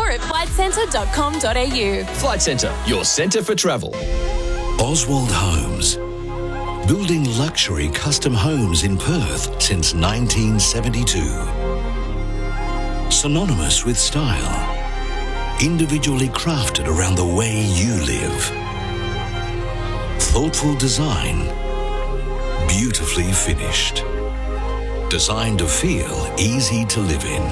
at flightcentre.com.au. Flight Centre, your centre for travel. Oswald Homes. Building luxury custom homes in Perth since 1972. Synonymous with style. Individually crafted around the way you live. Thoughtful design. Beautifully finished. Designed to feel easy to live in.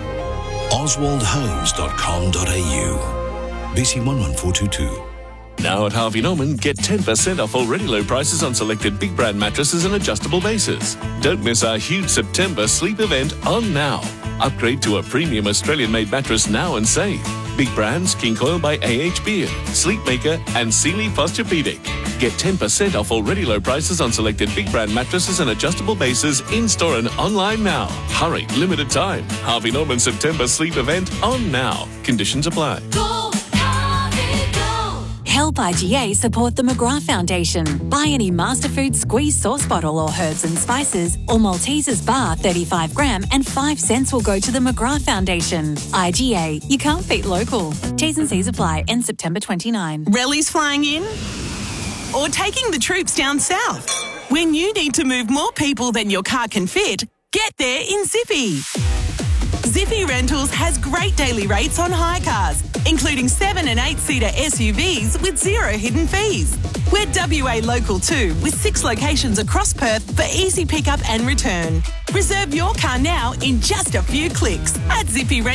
oswaldhomes.com.au. BC 11422. Now at Harvey Norman, get 10% off already low prices on selected big brand mattresses and adjustable bases. Don't miss our huge September sleep event on now. Upgrade to a premium Australian-made mattress now and save. Big brands, King Coil by AH Beard, Sleepmaker and Sealy Posturepedic. Get 10% off already low prices on selected big brand mattresses and adjustable bases in-store and online now. Hurry, limited time. Harvey Norman September sleep event on now. Conditions apply. Help IGA support the McGrath Foundation. Buy any Masterfood squeeze sauce bottle or herbs and spices or Maltesers bar 35 gram and 5 cents will go to the McGrath Foundation. IGA, you can't beat local. T's and C's apply. End September 29. Rallies flying in? Or taking the troops down south? When you need to move more people than your car can fit, get there in Zippy. Zippy Rentals has great daily rates on hire cars, including 7 and 8-seater SUVs with zero hidden fees. We're WA local too, with 6 locations across Perth for easy pickup and return. Reserve your car now in just a few clicks at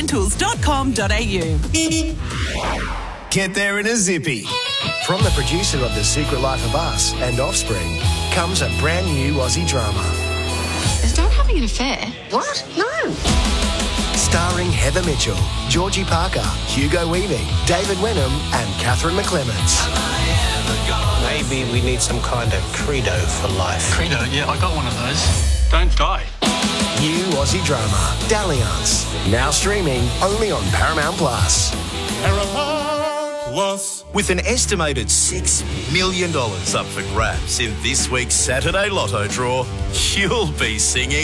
zippyrentals.com.au. Get there in a Zippy. From the producer of The Secret Life of Us and Offspring comes a brand new Aussie drama. Is Dad having an affair? What? No. Starring Heather Mitchell, Georgie Parker, Hugo Weaving, David Wenham and Catherine McClements. Maybe we need some kind of credo for life. Credo? Yeah, I got one of those. Don't die. New Aussie drama, Dalliance. Now streaming only on Paramount Plus. With an estimated $6 million up for grabs in this week's Saturday Lotto draw, you'll be singing...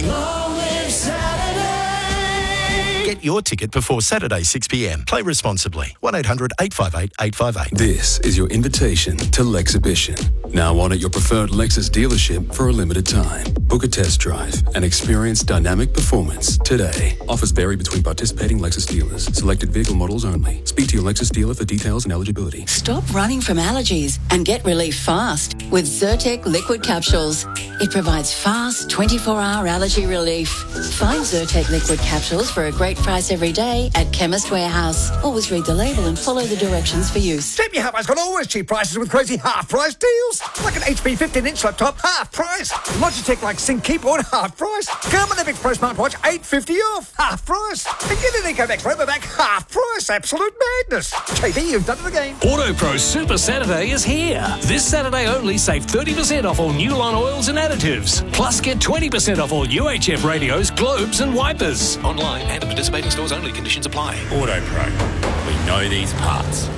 Get your ticket before Saturday 6 p.m. Play responsibly. 1800 858 858. This is your invitation to Lexhibition. Now on at your preferred Lexus dealership for a limited time. Book a test drive and experience dynamic performance today. Offers vary between participating Lexus dealers. Selected vehicle models only. Speak to your Lexus dealer for details and eligibility. Stop running from allergies and get relief fast with Zyrtec liquid capsules. It provides fast 24-hour allergy relief. Find Zyrtec liquid capsules for a great price every day at Chemist Warehouse. Always read the label and follow the directions for use. Stepney Hardware's got always cheap prices with crazy half-price deals. Like an HP 15-inch laptop, half price. Logitech like Sync keyboard, half price. Garmin Epic Pro smartwatch, $850 off, half price. And get an EcoMax Robovac, half price. Absolute madness. JB, you've done it again. AutoPro Super Saturday is here. This Saturday only, save 30% off all new line oils and additives. Plus, get 20% off all UHF radios, globes and wipers. Online and at participating stores only. Conditions apply. AutoPro. We know these parts.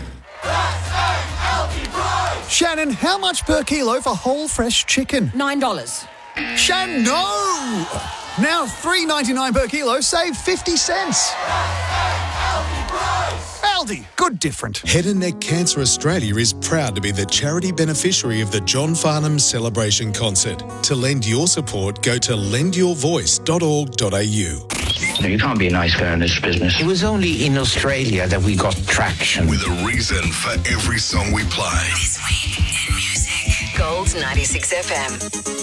Shannon, how much per kilo for whole fresh chicken? $9. Shannon, no! Now $3.99 per kilo, save 50 cents. Aldi, good different. Head and Neck Cancer Australia is proud to be the charity beneficiary of the John Farnham Celebration Concert. To lend your support, go to lendyourvoice.org.au. No, you can't be a nice guy in this business. It was only in Australia that we got traction. With a reason for every song we play. This week in music. Gold 96 FM.